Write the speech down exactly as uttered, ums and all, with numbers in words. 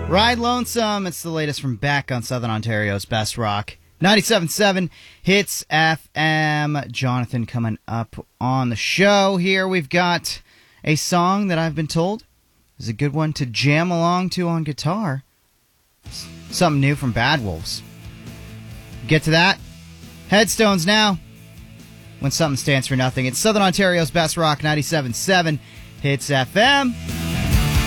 Ride Lonesome. It's the latest from back on Southern Ontario's Best Rock. ninety-seven point seven Hits F M. Jonathan coming up on the show here. We've got a song that I've been told is a good one to jam along to on guitar. Something new from Bad Wolves. Get to that. Headstones now. When something stands for nothing. It's Southern Ontario's Best Rock, ninety-seven point seven Hits F M.